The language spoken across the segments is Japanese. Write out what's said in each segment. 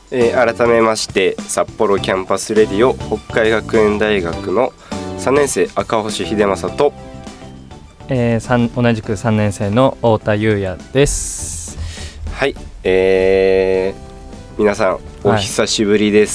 改めまして札幌キャンパスレディオ北海学園大学の3年生赤星秀正と、 同じく3年生の太田優也です。 はい、皆さんお久しぶりです、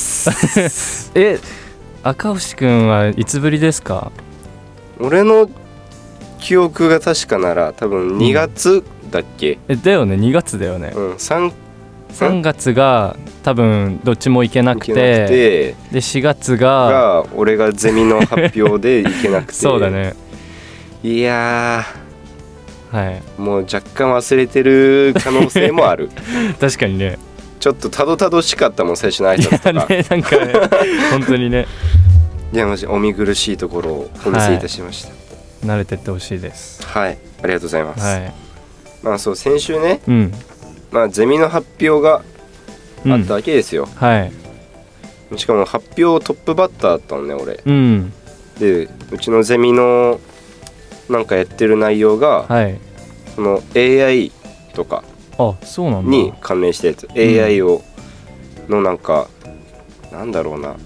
はい、赤星くんはいつぶりですか？ 俺の記憶が確かなら多分2月だっけ、 だよね、2月だよね、3月が多分どっちも行けなくて、で4月が俺がゼミの発表で行けなくてそうだね。 いやー、はい、 もう若干忘れてる可能性もある確かにね、 ちょっとたどたどしかったもん最初の挨拶とか。 いやね、なんかね本当にね、 いやマジお見苦しいところをお見せいたしました、 慣れてってほしいです。 はい、ありがとうございます、 はい、 まあそう先週ね、 まあゼミの発表があったわけですよ、 はい、 しかも発表トップバッターだったのね俺、でうちのゼミのなんかやってる内容が、その AI とかに関連したやつ、AI のなんかなんだろうな、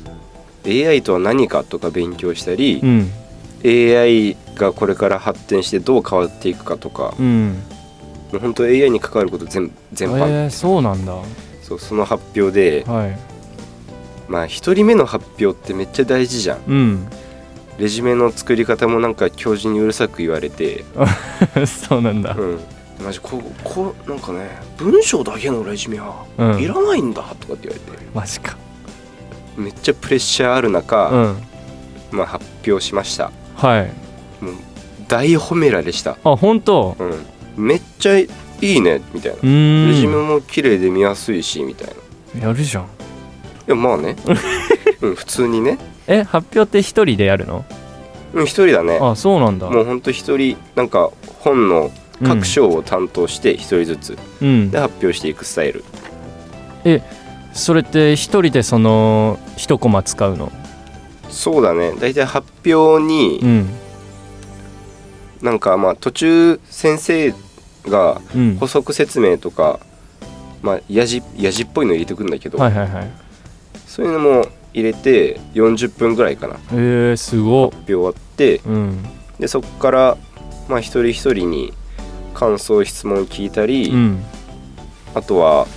AI とは何かとか勉強したり、AI がこれから発展してどう変わっていくかとか、もう本当 AI に関わること全般、 そうなんだ。 その発表で、まあ1人目の発表ってめっちゃ大事じゃん、レジュメの作り方もなんか教授にうるさく言われてそうなんだ、 マジこうなんかね、文章だけのレジュメはいらないんだとかって言われて、 マジか、 めっちゃプレッシャーある中、まあ発表しました。もう大褒められした。 本当？ めっちゃいいねみたいな、レジュメも綺麗で見やすいしみたいな。 やるじゃん。いやまあね普通にね。 発表って一人でやるの？ 一人だね。 そうなんだ。 もうほんと一人、なんか本の各章を担当して一人ずつ、で発表していくスタイル。 それって一人でその一コマ使うの？ そうだね、だいたい発表に、なんかまあ途中先生が補足説明とか、まあやじっぽいの入れてくるんだけど、そういうのも入れて40分ぐらいかな。 すごっ。 発表終わって、でそこからまあ一人一人に感想質問聞いたり、あとは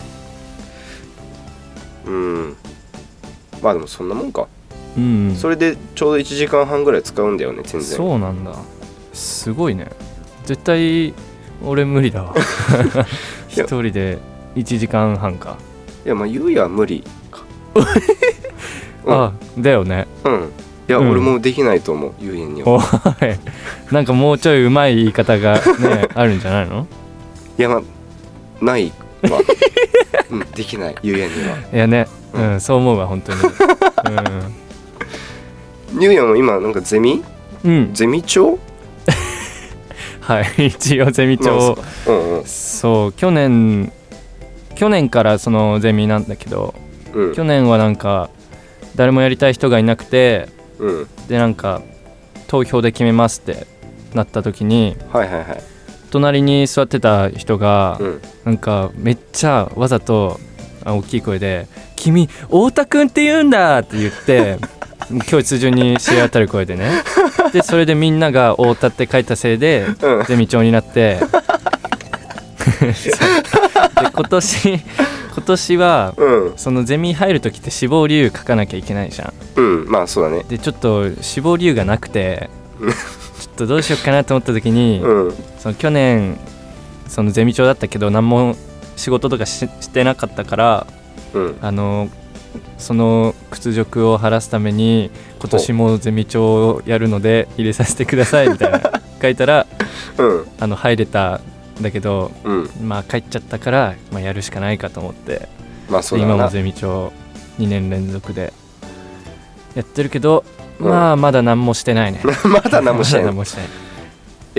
まあでもそんなもんか、それでちょうど1時間半ぐらい使うんだよね全然。 そうなんだ、すごいね。絶対俺無理だわ一人で1時間半か。 いやまあゆうやは無理かだよね。 いや、俺もできないと思う、ゆうやには。 なんかもうちょいうまい言い方がねあるんじゃないの？ いやまあないわできない、ゆうやには。 いやね、そう思うわ本当にゆうやも今なんかゼミ長一応ゼミ長、そう去年からそのゼミなんだけど、去年はなんか誰もやりたい人がいなくて、でなんか投票で決めますってなった時に、隣に座ってた人が、なんかめっちゃわざと大きい声で「君太田くんって言うんだ!」って言って教室中に知れ渡る声でねでそれでみんなが太田って書いたせいで、ゼミ長になってで今年は、そのゼミ入る時って志望理由書かなきゃいけないじゃん。 まあそうだね。 でちょっと志望理由がなくてちょっとどうしようかなと思った時に、その去年そのゼミ長だったけど何も仕事とかしてなかったから、その屈辱を晴らすために今年もゼミ長をやるので入れさせてくださいみたいな書いたら、入れたんだけど、まあ帰っちゃったから、やるしかないかと思って、今もゼミ長2年連続でやってるけど、まだ何もしてないねまだ何もしてない